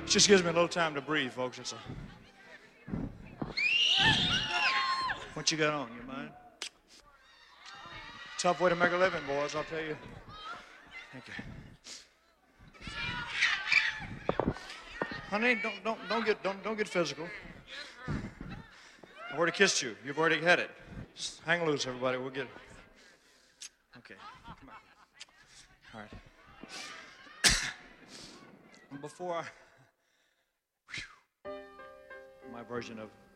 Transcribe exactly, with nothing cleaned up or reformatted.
It just gives me a little time to breathe, folks. It's a... What you got on, you mind? Tough way to make a living, boys, I'll tell you. Thank you. Honey, don't don't don't get don't don't get physical. I've already kissed you. You've already had it. Just hang loose, everybody. We'll get it. Okay. Come on. All right. Before I, whew, my version of